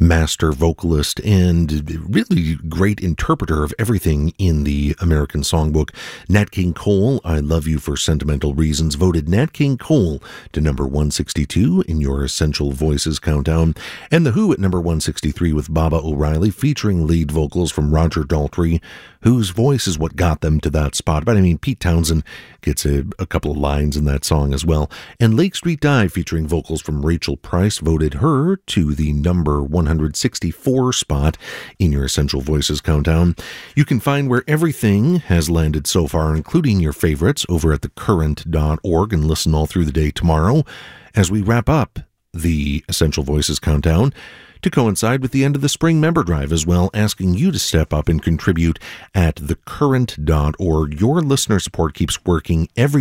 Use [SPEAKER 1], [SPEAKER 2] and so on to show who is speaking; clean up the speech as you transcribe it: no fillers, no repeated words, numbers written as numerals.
[SPEAKER 1] master vocalist and really great interpreter of everything in the American Songbook. Nat King Cole, I Love You for Sentimental Reasons, voted Nat King Cole to number 162 in your Essential Voices countdown. And The Who at number 163 with Baba O'Reilly, featuring lead vocals from Roger Daltrey, whose voice is what got them to that spot. But I mean, Pete Townsend gets a couple of lines in that song as well. And Lake Street Dive, featuring vocals from Rachel Price, voted her to the number 164 spot in your Essential Voices countdown. You can find where everything has landed so far, including your favorites, over at thecurrent.org, and listen all through the day tomorrow as we wrap up the Essential Voices countdown to coincide with the end of the spring member drive as well, asking you to step up and contribute at thecurrent.org. Your listener support keeps working every